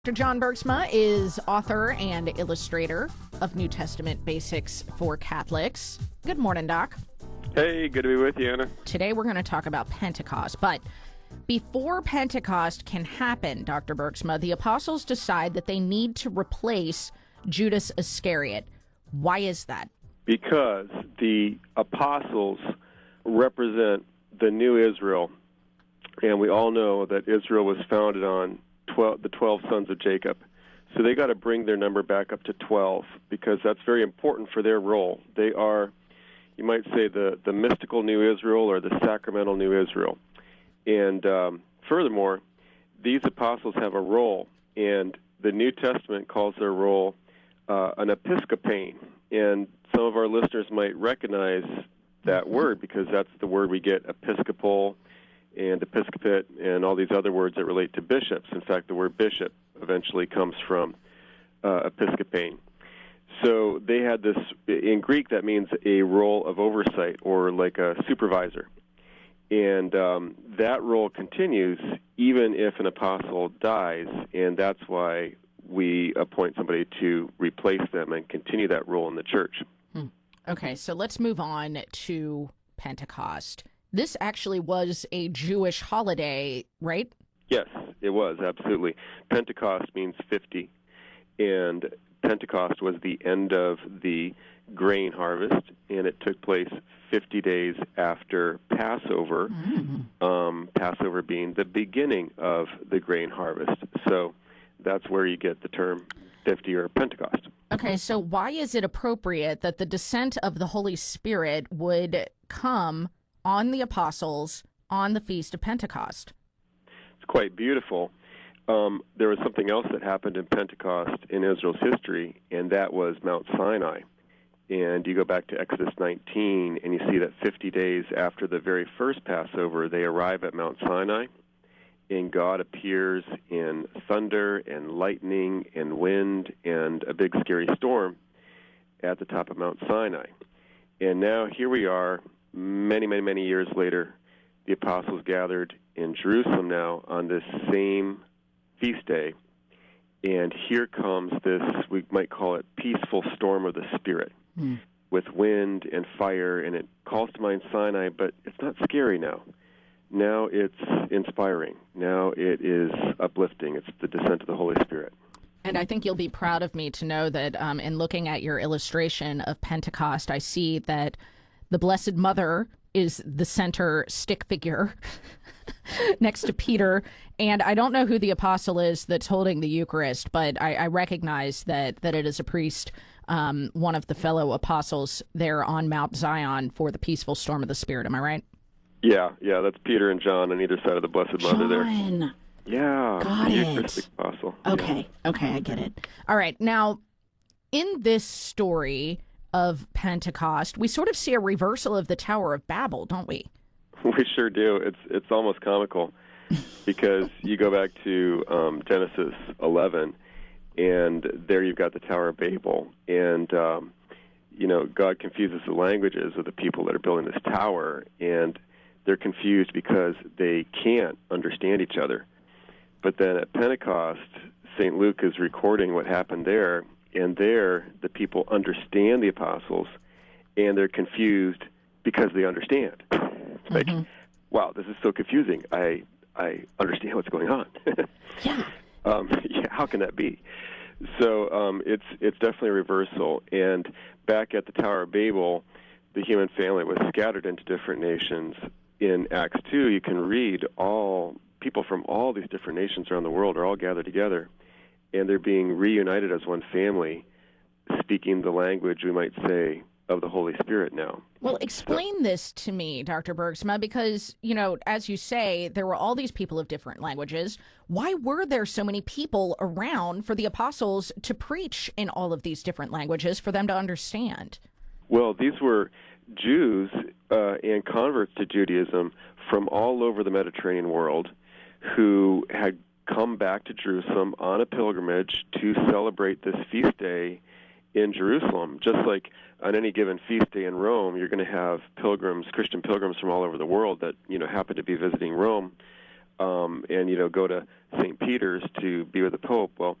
Dr. John Bergsma is author and illustrator of New Testament Basics for Catholics. Good morning, Doc. Hey, good to be with you, Anna. Today we're going to talk about Pentecost, but before Pentecost can happen, Dr. Bergsma, the apostles decide that they need to replace Judas Iscariot. Why is that? Because the apostles represent the new Israel, and we all know that Israel was founded on the 12 sons of Jacob. So they got to bring their number back up to 12 because that's very important for their role. They are, you might say, the mystical new Israel or the sacramental new Israel. And furthermore, these apostles have a role, and the New Testament calls their role an episcopane. And some of our listeners might recognize that word because that's the word we get episcopal and episcopate and all these other words that relate to bishops. In fact, the word bishop eventually comes from episcopane. So they had this, in Greek that means a role of oversight or like a supervisor. And that role continues even if an apostle dies, and that's why we appoint somebody to replace them and continue that role in the church. Okay, so let's move on to Pentecost. This actually was a Jewish holiday, right? Yes, it was, absolutely. Pentecost means 50, and Pentecost was the end of the grain harvest, and it took place 50 days after Passover, Passover being the beginning of the grain harvest. So that's where you get the term 50 or Pentecost. Okay, so why is it appropriate that the descent of the Holy Spirit would come on the apostles on the Feast of Pentecost? It's quite beautiful. There was something else that happened in Pentecost in Israel's history, and that was Mount Sinai. And you go back to Exodus 19, and you see that 50 days after the very first Passover, they arrive at Mount Sinai, and God appears in thunder and lightning and wind and a big scary storm at the top of Mount Sinai. And now here we are, many years later, the apostles gathered in Jerusalem now on this same feast day, and here comes this, we might call it peaceful storm of the Spirit, with wind and fire, and it calls to mind Sinai, but it's not scary now. Now it's inspiring. Now it is uplifting. It's the descent of the Holy Spirit. And I think you'll be proud of me to know that in looking at your illustration of Pentecost, I see that the Blessed Mother is the center stick figure next to Peter. And I don't know who the apostle is that's holding the Eucharist, but I recognize that it is a priest, one of the fellow apostles there on Mount Zion for the peaceful storm of the Spirit. Am I right? Yeah, that's Peter and John on either side of the Blessed Mother there. Yeah, got the it. Eucharistic apostle. Okay, I get it. All right, now, in this story of Pentecost, we sort of see a reversal of the Tower of Babel, don't we? We sure do. It's almost comical because you go back to Genesis 11, and there you've got the Tower of Babel, and God confuses the languages of the people that are building this tower, and they're confused because they can't understand each other. But then at Pentecost, St. Luke is recording what happened there, and there the people understand the apostles, and they're confused because they understand. It's like, wow, this is so confusing. I understand what's going on. Yeah. How can that be? So it's definitely a reversal. And back at the Tower of Babel, the human family was scattered into different nations. In Acts 2, you can read all people from all these different nations around the world are all gathered together, and they're being reunited as one family, speaking the language, we might say, of the Holy Spirit now. Well, explain this to me, Dr. Bergsma, because, as you say, there were all these people of different languages. Why were there so many people around for the apostles to preach in all of these different languages for them to understand? Well, these were Jews and converts to Judaism from all over the Mediterranean world who had come back to Jerusalem on a pilgrimage to celebrate this feast day in Jerusalem. Just like on any given feast day in Rome, you're going to have pilgrims, Christian pilgrims from all over the world that, happen to be visiting Rome. and go to St. Peter's to be with the Pope. Well,